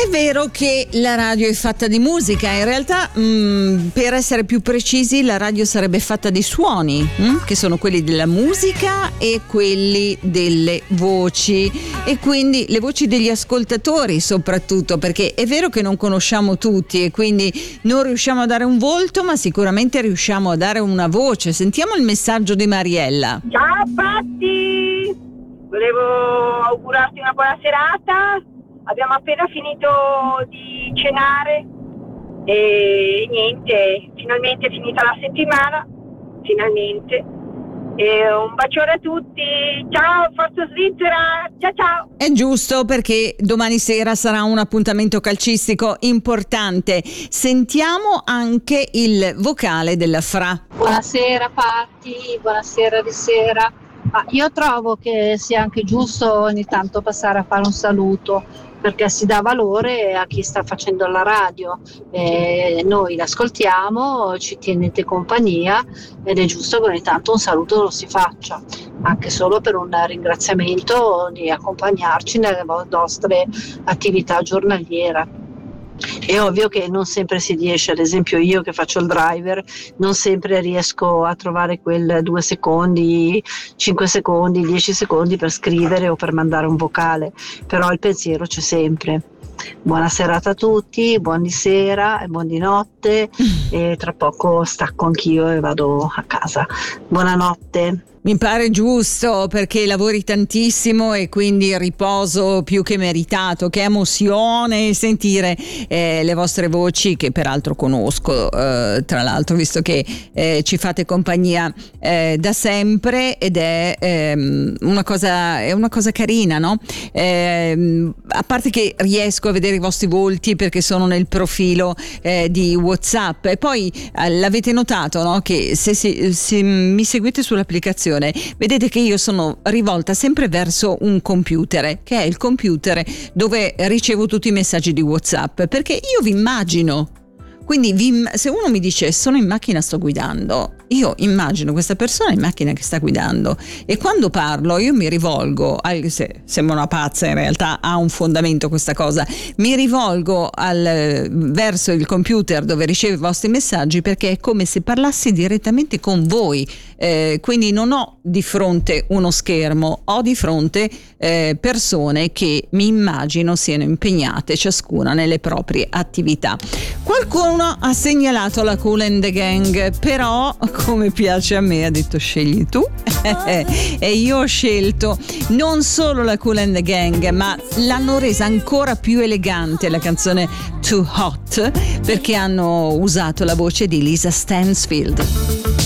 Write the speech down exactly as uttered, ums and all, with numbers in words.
È vero che la radio è fatta di musica, in realtà mh, per essere più precisi la radio sarebbe fatta di suoni, mh? che sono quelli della musica e quelli delle voci, e quindi le voci degli ascoltatori soprattutto, perché è vero che non conosciamo tutti e quindi non riusciamo a dare un volto, ma sicuramente riusciamo a dare una voce. Sentiamo il messaggio di Mariella. Ciao Patti, volevo augurarti una buona serata. Abbiamo appena finito di cenare e niente, finalmente è finita la settimana, finalmente. E un bacione a tutti, ciao, forza Svizzera, ciao ciao. È giusto, perché domani sera sarà un appuntamento calcistico importante. Sentiamo anche il vocale della Fra. Buonasera Patti, buonasera di sera. Ah, io trovo che sia anche giusto ogni tanto passare a fare un saluto, perché si dà valore a chi sta facendo la radio, eh, noi l'ascoltiamo, ci tenete compagnia ed è giusto che ogni tanto un saluto lo si faccia, anche solo per un ringraziamento di accompagnarci nelle nostre attività giornaliere. È ovvio che non sempre si riesce, ad esempio io che faccio il driver non sempre riesco a trovare quel due secondi, cinque secondi, dieci secondi per scrivere o per mandare un vocale, però il pensiero c'è sempre. Buona serata a tutti, buon di sera e buon di notte, e tra poco stacco anch'io e vado a casa. Buonanotte. Mi pare giusto, perché lavori tantissimo e quindi riposo più che meritato. Che emozione sentire eh, le vostre voci, che peraltro conosco, eh, tra l'altro, visto che eh, ci fate compagnia eh, da sempre, ed è ehm, una cosa è una cosa carina, no? Eh, a parte che riesco a vedere i vostri volti perché sono nel profilo eh, di WhatsApp, e poi eh, l'avete notato, no? Che se, si, se mi seguite sull'applicazione vedete che io sono rivolta sempre verso un computer, che è il computer dove ricevo tutti i messaggi di WhatsApp, perché io vi immagino. Quindi vi, se uno mi dice sono in macchina, sto guidando, io immagino questa persona in macchina che sta guidando, e quando parlo io mi rivolgo al, se, sembra una pazza, in realtà ha un fondamento questa cosa, mi rivolgo al, verso il computer dove ricevo i vostri messaggi, perché è come se parlassi direttamente con voi, eh, quindi non ho di fronte uno schermo, ho di fronte eh, persone che mi immagino siano impegnate ciascuna nelle proprie attività. Qualcuno ha segnalato la Kool and the Gang, però come piace a me ha detto scegli tu e io ho scelto non solo la Kool and the Gang, ma l'hanno resa ancora più elegante la canzone Too Hot, perché hanno usato la voce di Lisa Stansfield.